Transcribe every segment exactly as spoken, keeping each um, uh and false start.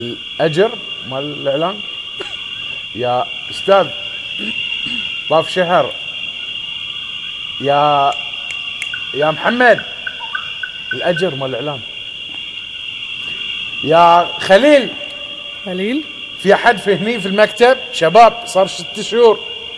الاجر مال الاعلان يا استاذ طاف شهر يا يا محمد الاجر مال الاعلان يا خليل خليل في احد في هني في المكتب شباب صار ست شهور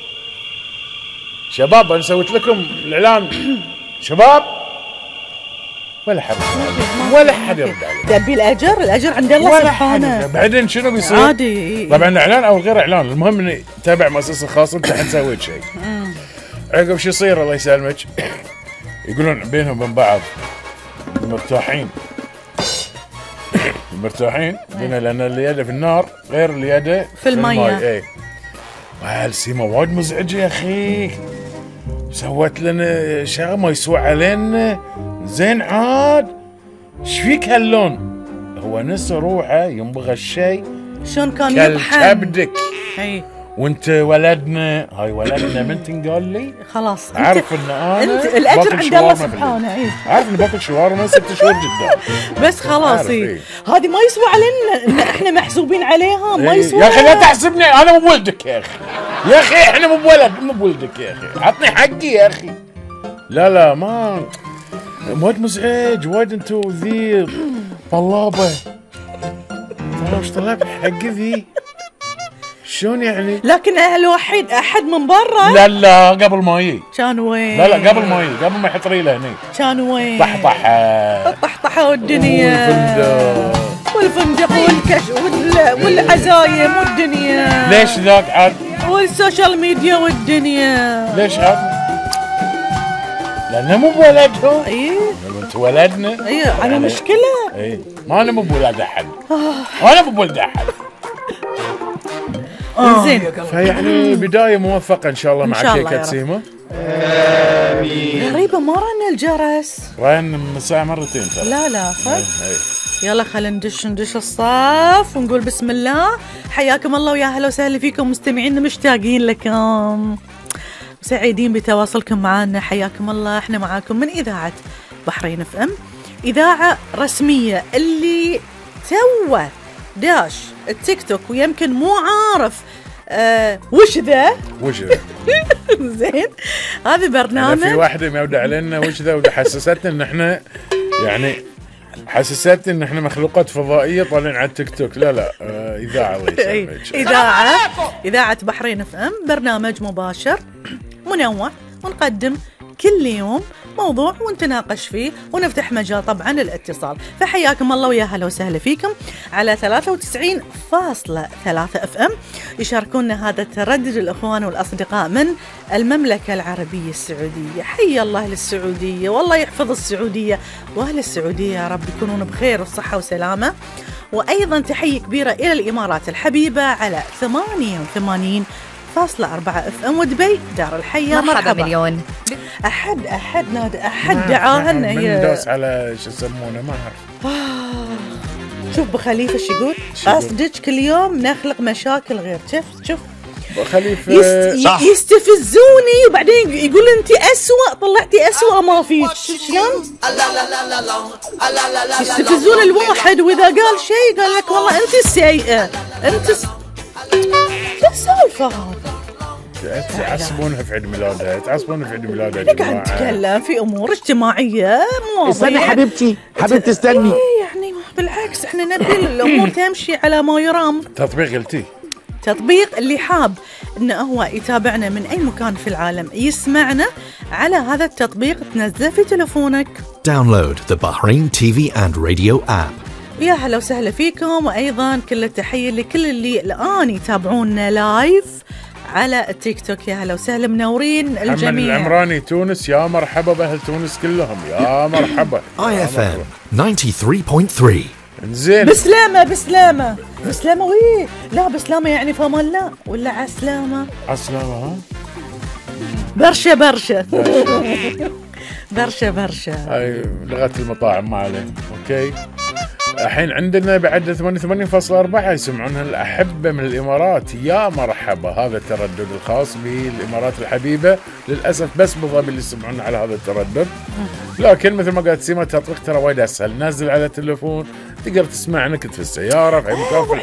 شباب انا سويت لكم الاعلان شباب ولا حد ولا حد يرد عليه. تبي الاجر الاجر عند الله سبحانه. بعدين شنو بيصير؟ عادي طبعا اعلان او غير اعلان المهم اني تابع مؤسسه خاصه انت الحين سويت شيء عقب شو يصير الله يسلمك يقولون بينهم وبين بعض مرتاحين مرتاحين هنا لان اللي يده في النار غير اللي يده في الماء. اي هالسيمه وايد مزعجه يا اخي سوت لنا شغله ما يسوى علينا زين عاد ايش فيك هاللون هو نسى روحه ينبغى الشيء شلون كان يطحن كبدك اي وانت ولدنا هاي ولدنا من تنقال لي خلاص عارف ان انا انت الاجر عند الله سبحانه اي عارف اني باكل شاورما ست شهور قدام بس خلاص اي هذه ما يسوى علينا ان احنا محسوبين عليها ما يسوى يا اخي لا تحسبني انا مو بولدك يا اخي يا اخي احنا مو بولد مو بولدك يا اخي عطني حقي يا اخي لا لا ما وايد مزعج وايد انتو ذي طلابه ترى وش طلعت حقي ذي شلون يعني؟ لكن اهل وحيد احد من برا لا لا قبل ما يجي كان وين؟ لا لا قبل ما يجي قبل ما يحط ريله هني كان وين؟ طحطحه طحطحه والدنيا والفندق والفندق والكش وال... والعزايم والدنيا ليش ذاك عاد؟ والسوشيال ميديا والدنيا ليش عاد؟ لانه مو بولدهم اي انت ولدنا اي انا مشكله اي ما انا مو بولد احد انا مو بولد احد زين فيعني بدايه موفقه ان شاء الله مع كيكه سيما غريبه ما رن الجرس رن من الساعه مرتين ترى لا لا فك يلا خلينا ندش ندش الصف ونقول بسم الله. حياكم الله ويا اهلا وسهلا فيكم مستمعينا مشتاقين لكم سعيدين بتواصلكم معنا. حياكم الله احنا معاكم من اذاعه بحرين اف ام اذاعه رسميه اللي توه داش التيك توك ويمكن مو عارف آه وش ذا وش ذا زين هذا برنامج في واحده مودع علينا وش ذا وحسستنا ان احنا يعني حسستني ان احنا مخلوقات فضائيه طالعين على التيك توك لا لا آه اذاعه الله يسلمك اذاعه اذاعه بحرين اف ام برنامج مباشر منوع ونقدم كل يوم موضوع ونتناقش فيه ونفتح مجال طبعا للاتصال. فحياكم الله ويا هلا وسهلا فيكم على ثلاثة وتسعين فاصلة ثلاثة اف ام. يشاركونا هذا التردد الاخوان والاصدقاء من المملكه العربيه السعوديه. حي الله للسعوديه والله يحفظ السعوديه واهل السعوديه يا رب يكونون بخير وصحه وسلامه. وايضا تحيه كبيره الى الامارات الحبيبه على ثمانية وثمانين فاصلة أربعة اف ام ودبي دار الحياة. مرحبا مليون. أحد أحد نادى أحد دعاهن من دوس على شو يسمونه ما أعرف. آه. شوف بخليفة شو يقول؟ أصدق كل يوم نخلق مشاكل غير شوف شوف خليفة يست... صح. يستفزوني وبعدين يقول أنت أسوأ طلعتي أسوأ ما فيك شلون؟ يستفزون الواحد وإذا قال شيء قال لك والله أنت السيئة أنت س... شو السالفة هذه؟ تعصبونها في عيد ميلادها تعصبونها في عيد ميلادها احنا قاعد نتكلم في امور اجتماعيه مواضيع استني حبيبتي حبيبتي استني ايه يعني بالعكس احنا نبي الامور تمشي على ما يرام. تطبيق قلتي تطبيق اللي حاب انه هو يتابعنا من اي مكان في العالم يسمعنا على هذا التطبيق تنزله في تلفونك. Download the Bahrain تي في and radio app. يا هلا وسهلا فيكم وايضا كل التحيه لكل اللي الان يتابعونا لايف على التيك توك. يا هلا وسهلا منورين الجميع. محمد العمراني تونس يا مرحبا باهل تونس كلهم يا مرحبا. آي إف إم تسعة وتسعين فاصلة ثلاثة. انزين بسلامه بسلامه بسلامه وي لا بسلامه يعني فمان لا ولا عسلامه عسلامه ها برشا برشا برشا برشا هاي لغه المطاعم ما عليه اوكي. الحين عندنا بعد ثمانية وثمانين فاصلة أربعة يسمعونها الأحبة من الإمارات. يا مرحبا، هذا التردد الخاص بالإمارات الحبيبة. للأسف بس بالضبط اللي يسمعونا على هذا التردد، لكن مثل ما قالت سيما التطبيق ترى وايد أسهل. نازل على التليفون تقدر تسمعنا كنت في السيارة في أي مكان.